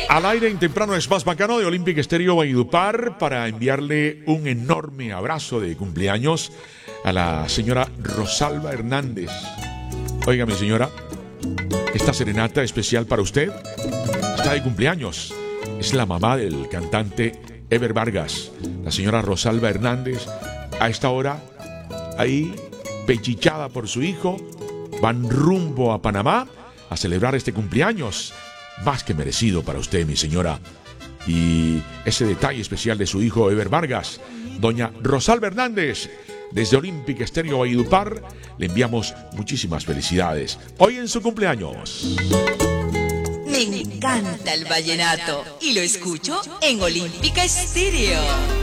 Al aire en Temprano es más bacano de Olympic Estéreo Valledupar para enviarle un enorme abrazo de cumpleaños a la señora Rosalba Hernández. Oiga, mi señora, esta serenata especial para usted está de cumpleaños. Es la mamá del cantante Ever Vargas. La señora Rosalba Hernández, a esta hora, ahí, pechichada por su hijo, van rumbo a Panamá a celebrar este cumpleaños. Más que merecido para usted, mi señora. Y ese detalle especial de su hijo Ever Vargas, doña Rosalba Hernández, desde Olympic Estéreo Valledupar, le enviamos muchísimas felicidades hoy en su cumpleaños. Me encanta el vallenato y lo escucho en Olympic Estéreo.